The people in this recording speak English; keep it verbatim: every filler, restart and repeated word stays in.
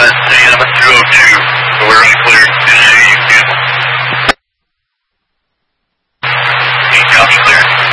uh, Sam two oh two, so we're unclear.